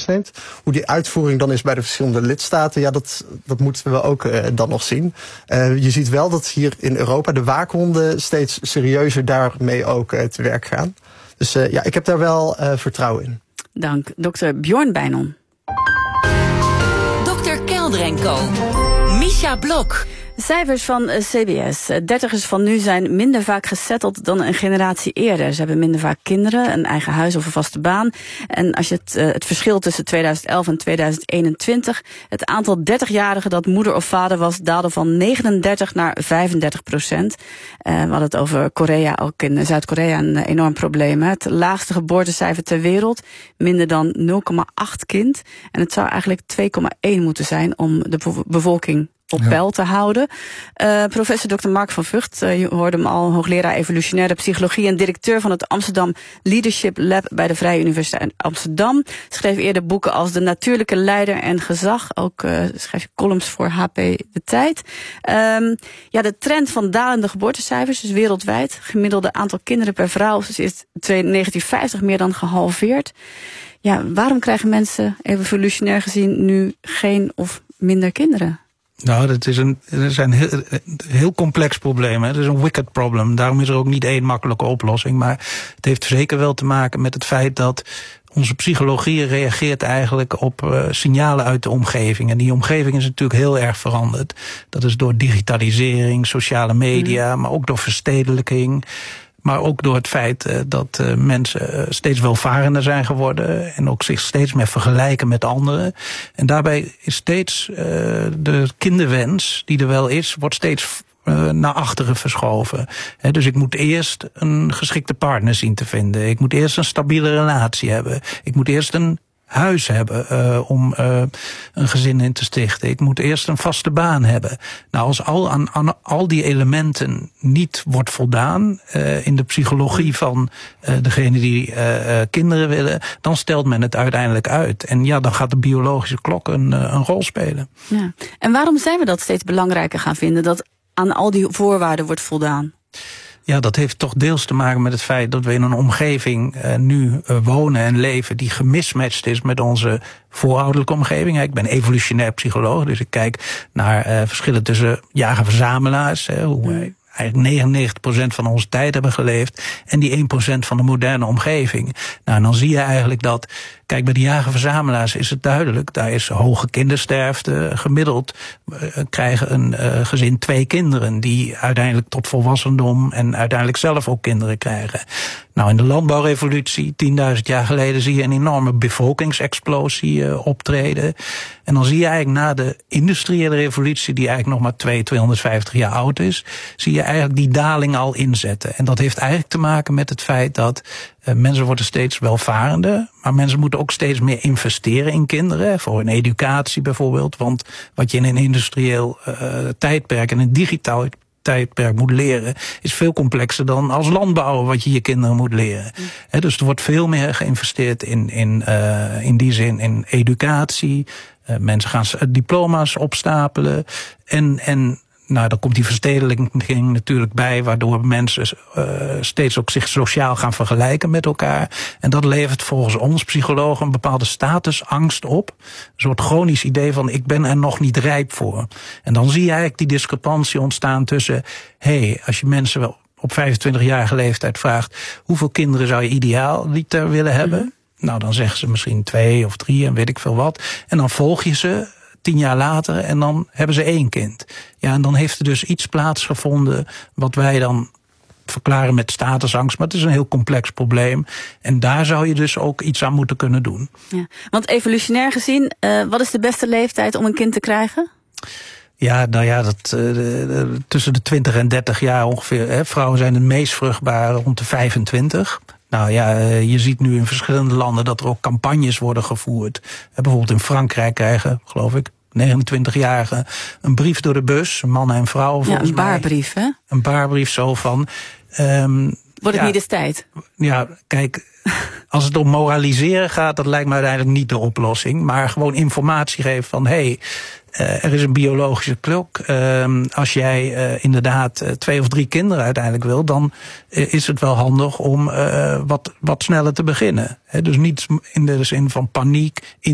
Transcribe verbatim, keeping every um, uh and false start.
neemt. Hoe die uitvoering dan is bij de verschillende lidstaten, ja, dat, dat moeten we ook uh, dan nog zien. Uh, je ziet wel dat hier in Europa de waakhonden steeds serieuzer daarmee ook uh, te werk gaan. Dus uh, ja, ik heb daar wel uh, vertrouwen in. Dank, dokter Bjorn Bijnon. dokter Kelder en Co. Misha Blok. Cijfers van C B S. Dertigers van nu zijn minder vaak gesetteld dan een generatie eerder. Ze hebben minder vaak kinderen, een eigen huis of een vaste baan. En als je het, uh, het verschil tussen tweeduizend elf en tweeduizend eenentwintig... het aantal dertigjarigen dat moeder of vader was, daalde van negenendertig naar vijfendertig procent. Uh, we hadden het over Korea, ook in Zuid-Korea een enorm probleem. Hè? Het laagste geboortecijfer ter wereld, minder dan nul komma acht kind. En het zou eigenlijk twee komma één moeten zijn om de bevolking op ja. peil te houden. Uh, professor dokter Mark van Vught, uh, je hoorde hem al, hoogleraar evolutionaire psychologie en directeur van het Amsterdam Leadership Lab bij de Vrije Universiteit Amsterdam. Schreef eerder boeken als De Natuurlijke Leider en Gezag. Ook uh, schreef je columns voor H P De Tijd. Um, ja, de trend van dalende geboortecijfers is wereldwijd. Gemiddelde aantal kinderen per vrouw is in negentien vijftig meer dan gehalveerd. Ja, waarom krijgen mensen evolutionair gezien nu geen of minder kinderen? Nou, dat is een, dat is een heel, heel complex probleem. Hè. Het is een wicked problem. Daarom is er ook niet één makkelijke oplossing. Maar het heeft zeker wel te maken met het feit dat onze psychologie reageert eigenlijk op uh, signalen uit de omgeving. En die omgeving is natuurlijk heel erg veranderd. Dat is door digitalisering, sociale media, mm. maar ook door verstedelijking. Maar ook door het feit uh, dat uh, mensen uh, steeds welvarender zijn geworden en ook zich steeds meer vergelijken met anderen. En daarbij is steeds uh, de kinderwens die er wel is, wordt steeds uh, naar achteren verschoven. He, dus ik moet eerst een geschikte partner zien te vinden. Ik moet eerst een stabiele relatie hebben. Ik moet eerst een huis hebben uh, om uh, een gezin in te stichten. Ik moet eerst een vaste baan hebben. Nou, als al aan, aan al die elementen niet wordt voldaan uh, in de psychologie van uh, degene die uh, uh, kinderen willen, dan stelt men het uiteindelijk uit. En ja, dan gaat de biologische klok een, uh, een rol spelen. Ja. En waarom zijn we dat steeds belangrijker gaan vinden, dat aan al die voorwaarden wordt voldaan? Ja, dat heeft toch deels te maken met het feit dat we in een omgeving uh, nu uh, wonen en leven die gemismatcht is met onze voorouderlijke omgeving. Ik ben evolutionair psycholoog, dus ik kijk naar uh, verschillen tussen jager-verzamelaars, hè, hoe wij eigenlijk negenennegentig procent van onze tijd hebben geleefd en die één procent van de moderne omgeving. Nou, en dan zie je eigenlijk dat, kijk, bij de jager-verzamelaars is het duidelijk, daar is hoge kindersterfte. Gemiddeld uh, krijgen een uh, gezin twee kinderen die uiteindelijk tot volwassendom en uiteindelijk zelf ook kinderen krijgen. Nou, in de landbouwrevolutie, tienduizend jaar geleden, zie je een enorme bevolkingsexplosie uh, optreden. En dan zie je eigenlijk na de industriële revolutie, die eigenlijk nog maar tweehonderd, tweehonderdvijftig jaar oud is, zie je eigenlijk die daling al inzetten. En dat heeft eigenlijk te maken met het feit dat uh, mensen worden steeds welvarender, maar mensen moeten ook steeds meer investeren in kinderen, voor hun educatie bijvoorbeeld. Want wat je in een industrieel uh, tijdperk en een digitaal tijdperk moet leren, is veel complexer dan als landbouwer wat je je kinderen moet leren. Mm. He, dus er wordt veel meer geïnvesteerd in, in, uh, in die zin in educatie. Uh, mensen gaan diploma's opstapelen. En, en nou, dan komt die verstedelijking natuurlijk bij, waardoor mensen uh, steeds ook zich sociaal gaan vergelijken met elkaar. En dat levert volgens ons psychologen een bepaalde statusangst op. Een soort chronisch idee van, ik ben er nog niet rijp voor. En dan zie je eigenlijk die discrepantie ontstaan tussen, hé, hey, als je mensen wel op vijfentwintigjarige leeftijd vraagt, hoeveel kinderen zou je ideaaliter willen hebben? Mm-hmm. Nou, dan zeggen ze misschien twee of drie en weet ik veel wat. En dan volg je ze tien jaar later en dan hebben ze één kind. Ja, en dan heeft er dus iets plaatsgevonden wat wij dan verklaren met statusangst, maar het is een heel complex probleem. En daar zou je dus ook iets aan moeten kunnen doen. Ja, want evolutionair gezien, uh, wat is de beste leeftijd om een kind te krijgen? Ja, nou ja, dat, uh, de, de, tussen de twintig en dertig jaar ongeveer. Hè. Vrouwen zijn het meest vruchtbaar rond de vijfentwintig. Nou ja, je ziet nu in verschillende landen dat er ook campagnes worden gevoerd. Bijvoorbeeld in Frankrijk krijgen, geloof ik, negenentwintigjarigen een brief door de bus, mannen en vrouwen. Ja, een baarbrief, hè? Een baarbrief zo van. Um, Wordt het ja, niet eens tijd? Ja, kijk, als het om moraliseren gaat, dat lijkt me uiteindelijk niet de oplossing. Maar gewoon informatie geven van, hé, hey, Uh, er is een biologische klok. Uh, als jij uh, inderdaad uh, twee of drie kinderen uiteindelijk wil, dan uh, is het wel handig om uh, wat, wat sneller te beginnen. He, dus niet in de zin van paniek.